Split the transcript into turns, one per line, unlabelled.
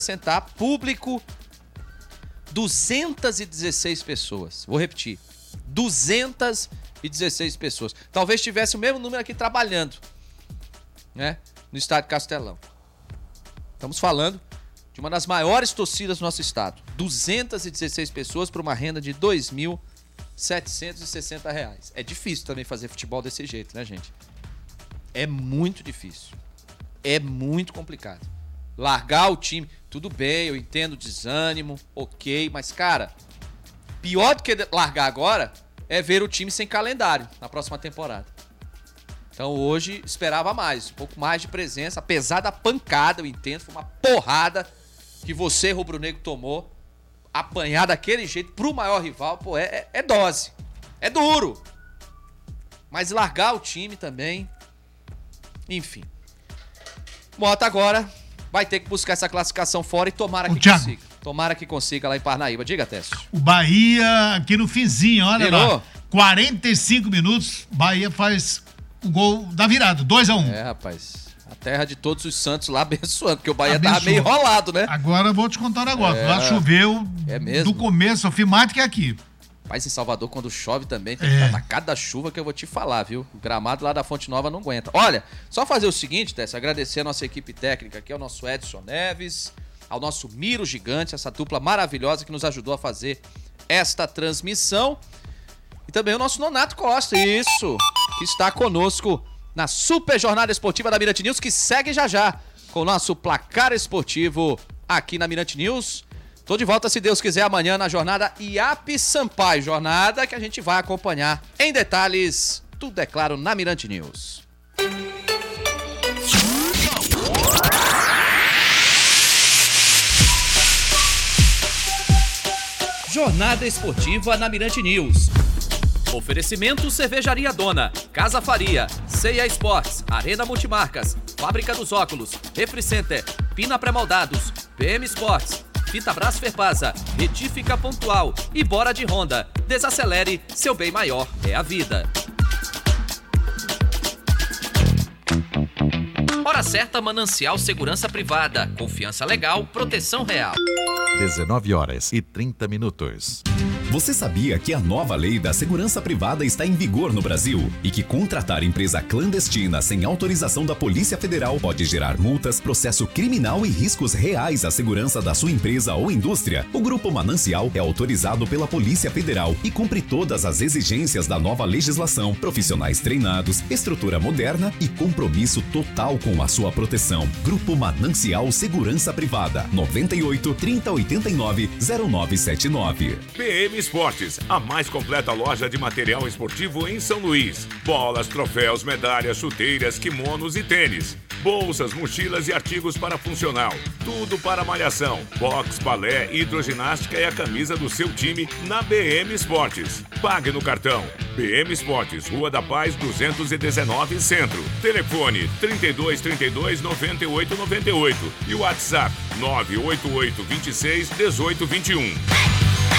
sentar, público, 216 pessoas. Vou repetir, 216 pessoas. Talvez tivesse o mesmo número aqui trabalhando, né, no estádio Castelão. Estamos falando de uma das maiores torcidas do nosso estado. 216 pessoas para uma renda de R$ 2.760. É difícil também fazer futebol desse jeito, né, gente? É muito difícil. É muito complicado. Largar o time, tudo bem, eu entendo o desânimo, ok, mas, cara, pior do que largar agora é ver o time sem calendário na próxima temporada. Então hoje esperava mais, um pouco mais de presença, apesar da pancada, eu entendo, foi uma porrada que você, rubro-negro, tomou, apanhar daquele jeito pro maior rival, pô, é dose, é duro. Mas largar o time também, enfim. Mota agora vai ter que buscar essa classificação fora e tomara que consiga. Tomara que consiga lá em Parnaíba. Diga, Técio.
O Bahia aqui no finzinho, olha
Virou.
lá. 45 minutos, Bahia faz o gol da virada, 2-1.
É, rapaz. A terra de todos os santos lá abençoando, porque o Bahia tava meio enrolado, né?
Agora eu vou te contar um negócio. Lá choveu do começo ao fim mais do que aqui.
Mas em Salvador, quando chove também, tem que estar na cada chuva que eu vou te falar, viu? O gramado lá da Fonte Nova não aguenta. Olha, só fazer o seguinte, Tess, agradecer a nossa equipe técnica aqui, ao nosso Edson Neves, ao nosso Miro Gigante, essa dupla maravilhosa que nos ajudou a fazer esta transmissão. E também o nosso Nonato Costa, isso, que está conosco na super jornada esportiva da Mirante News, que segue já com o nosso placar esportivo aqui na Mirante News. Tô de volta, se Deus quiser, amanhã na jornada Iap Sampaio. Jornada que a gente vai acompanhar em detalhes. Tudo é claro na Mirante News. Jornada esportiva na Mirante News. Oferecimento Cervejaria Dona, Casa Faria, Ceia Esportes, Arena Multimarcas, Fábrica dos Óculos, Refri Center, Pina Pré-Moldados, PM Esportes, Fita Brás Ferpasa, Retífica Pontual e Bora de Honda. Desacelere, seu bem maior é a vida. Hora certa, Manancial Segurança Privada. Confiança legal, proteção real.
19h30.
Você sabia que a nova lei da segurança privada está em vigor no Brasil e que contratar empresa clandestina sem autorização da Polícia Federal pode gerar multas, processo criminal e riscos reais à segurança da sua empresa ou indústria? O Grupo Manancial é autorizado pela Polícia Federal e cumpre todas as exigências da nova legislação, profissionais treinados, estrutura moderna e compromisso total com a sua proteção. Grupo Manancial Segurança Privada, 98 3089 0979.
PM Esportes, a mais completa loja de material esportivo em São Luís. Bolas, troféus, medalhas, chuteiras, kimonos e tênis. Bolsas, mochilas e artigos para funcional. Tudo para malhação, boxe, balé, hidroginástica e a camisa do seu time na BM Esportes. Pague no cartão. BM Esportes, Rua da Paz 219, Centro. Telefone 32 32 98 98 e o WhatsApp 988 26 18 21.